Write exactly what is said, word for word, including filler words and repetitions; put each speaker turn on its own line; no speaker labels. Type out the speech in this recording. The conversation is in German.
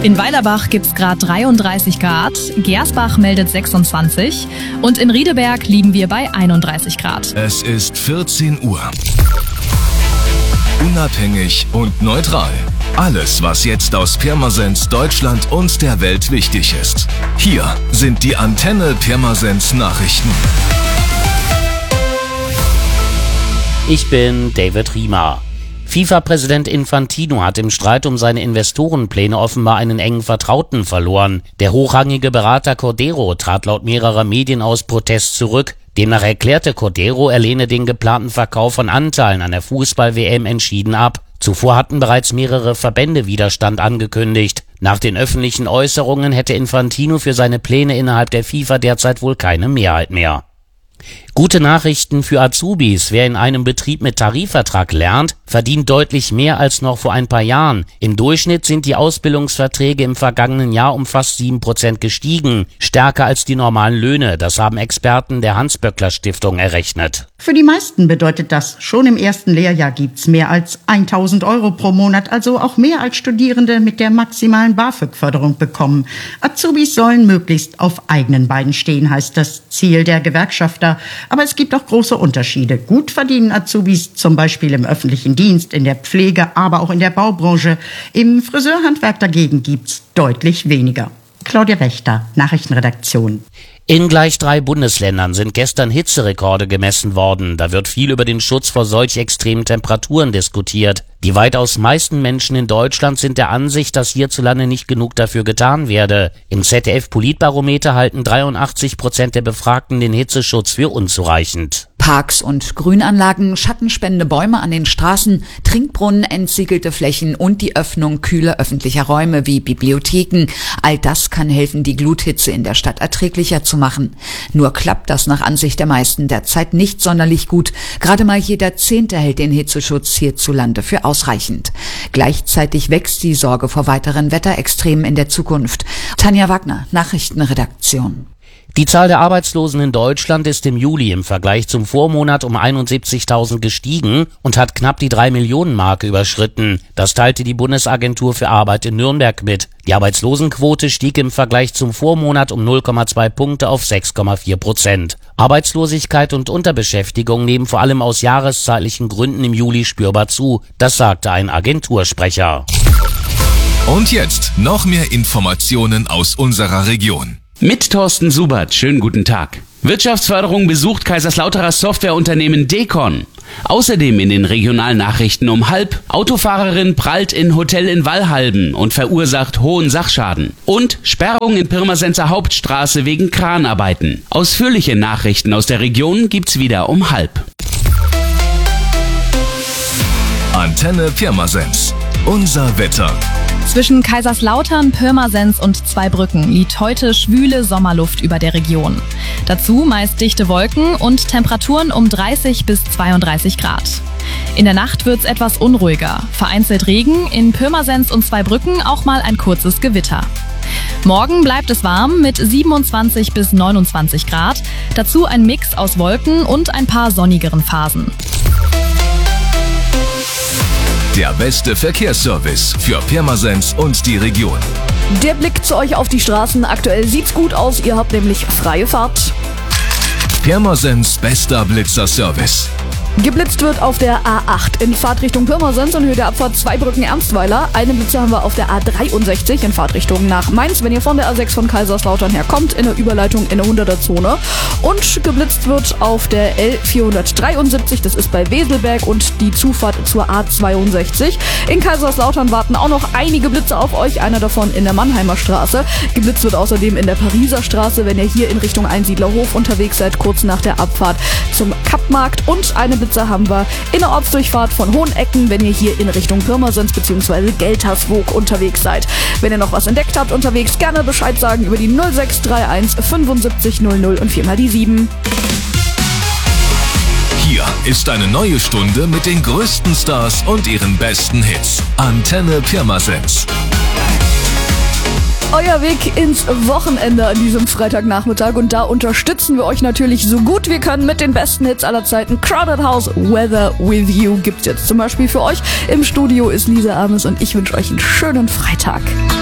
In Weilerbach gibt's gerade dreiunddreißig Grad, Gersbach meldet sechsundzwanzig und in Riedeberg liegen wir bei einunddreißig Grad.
Es ist vierzehn Uhr. Unabhängig und neutral. Alles, was jetzt aus Pirmasens, Deutschland und der Welt wichtig ist. Hier sind die Antenne Pirmasens Nachrichten.
Ich bin David Riemer. FIFA-Präsident Infantino hat im Streit um seine Investorenpläne offenbar einen engen Vertrauten verloren. Der hochrangige Berater Cordero trat laut mehrerer Medien aus Protest zurück. Demnach erklärte Cordero, er lehne den geplanten Verkauf von Anteilen an der Fußball-W M entschieden ab. Zuvor hatten bereits mehrere Verbände Widerstand angekündigt. Nach den öffentlichen Äußerungen hätte Infantino für seine Pläne innerhalb der FIFA derzeit wohl keine Mehrheit mehr. Gute Nachrichten für Azubis. Wer in einem Betrieb mit Tarifvertrag lernt, verdient deutlich mehr als noch vor ein paar Jahren. Im Durchschnitt sind die Ausbildungsverträge im vergangenen Jahr um fast sieben Prozent gestiegen, stärker als die normalen Löhne. Das haben Experten der Hans-Böckler-Stiftung errechnet.
Für die meisten bedeutet das, schon im ersten Lehrjahr gibt's mehr als tausend Euro pro Monat, also auch mehr als Studierende mit der maximalen BAföG-Förderung bekommen. Azubis sollen möglichst auf eigenen Beinen stehen, heißt das Ziel der Gewerkschafter. Aber es gibt auch große Unterschiede. Gut verdienen Azubis zum Beispiel im öffentlichen Dienst, in der Pflege, aber auch in der Baubranche. Im Friseurhandwerk dagegen gibt's deutlich weniger. Claudia Wächter, Nachrichtenredaktion.
In gleich drei Bundesländern sind gestern Hitzerekorde gemessen worden. Da wird viel über den Schutz vor solch extremen Temperaturen diskutiert. Die weitaus meisten Menschen in Deutschland sind der Ansicht, dass hierzulande nicht genug dafür getan werde. Im Z D F-Politbarometer halten dreiundachtzig Prozent der Befragten den Hitzeschutz für unzureichend.
Parks und Grünanlagen, schattenspendende Bäume an den Straßen, Trinkbrunnen, entsiegelte Flächen und die Öffnung kühler öffentlicher Räume wie Bibliotheken. All das kann helfen, die Gluthitze in der Stadt erträglicher zu machen. Nur klappt das nach Ansicht der meisten derzeit nicht sonderlich gut. Gerade mal jeder Zehnte hält den Hitzeschutz hierzulande für ausreichend. Gleichzeitig wächst die Sorge vor weiteren Wetterextremen in der Zukunft. Tanja Wagner, Nachrichtenredaktion.
Die Zahl der Arbeitslosen in Deutschland ist im Juli im Vergleich zum Vormonat um einundsiebzigtausend gestiegen und hat knapp die drei Millionen Marke überschritten. Das teilte die Bundesagentur für Arbeit in Nürnberg mit. Die Arbeitslosenquote stieg im Vergleich zum Vormonat um null Komma zwei Punkte auf sechs Komma vier Prozent. Arbeitslosigkeit und Unterbeschäftigung nehmen vor allem aus jahreszeitlichen Gründen im Juli spürbar zu. Das sagte ein Agentursprecher.
Und jetzt noch mehr Informationen aus unserer Region.
Mit Thorsten Subert, schönen guten Tag. Wirtschaftsförderung besucht Kaiserslauterer Softwareunternehmen Decon. Außerdem in den regionalen Nachrichten um halb, Autofahrerin prallt in Hotel in Wallhalben und verursacht hohen Sachschaden. Und Sperrung in Pirmasenser Hauptstraße wegen Kranarbeiten. Ausführliche Nachrichten aus der Region gibt's wieder um halb.
Antenne Pirmasens. Unser Wetter.
Zwischen Kaiserslautern, Pirmasens und Zweibrücken liegt heute schwüle Sommerluft über der Region. Dazu meist dichte Wolken und Temperaturen um dreißig bis zweiunddreißig Grad. In der Nacht wird's etwas unruhiger. Vereinzelt Regen, in Pirmasens und Zweibrücken auch mal ein kurzes Gewitter. Morgen bleibt es warm mit siebenundzwanzig bis neunundzwanzig Grad. Dazu ein Mix aus Wolken und ein paar sonnigeren Phasen.
Der beste Verkehrsservice für Pirmasens und die Region.
Der Blick zu euch auf die Straßen. Aktuell sieht's gut aus, ihr habt nämlich freie Fahrt.
Pirmasens bester Blitzerservice.
Geblitzt wird auf der A acht in Fahrtrichtung Pirmasens in Höhe der Abfahrt Zweibrücken-Ernstweiler. Eine Blitze haben wir auf der A dreiundsechzig in Fahrtrichtung nach Mainz, wenn ihr von der A sechs von Kaiserslautern herkommt, in der Überleitung in der hunderter Zone. Und geblitzt wird auf der L vierhundertdreiundsiebzig, das ist bei Weselberg und die Zufahrt zur A zweiundsechzig. In Kaiserslautern warten auch noch einige Blitze auf euch, einer davon in der Mannheimer Straße. Geblitzt wird außerdem in der Pariser Straße, wenn ihr hier in Richtung Einsiedlerhof unterwegs seid, kurz nach der Abfahrt zum Kappmarkt. Und eine Blitze haben wir in der Ortsdurchfahrt von Hohenecken, wenn ihr hier in Richtung Pirmasens bzw. Gelterswoog unterwegs seid. Wenn ihr noch was entdeckt habt unterwegs, gerne Bescheid sagen über die null sechs drei eins fünfundsiebzig null null und viermal die sieben.
Hier ist eine neue Stunde mit den größten Stars und ihren besten Hits. Antenne Pirmasens.
Euer Weg ins Wochenende an diesem Freitagnachmittag und da unterstützen wir euch natürlich so gut wir können mit den besten Hits aller Zeiten. Crowded House, Weather With You gibt's jetzt zum Beispiel für euch. Im Studio ist Lisa Ames und ich wünsche euch einen schönen Freitag.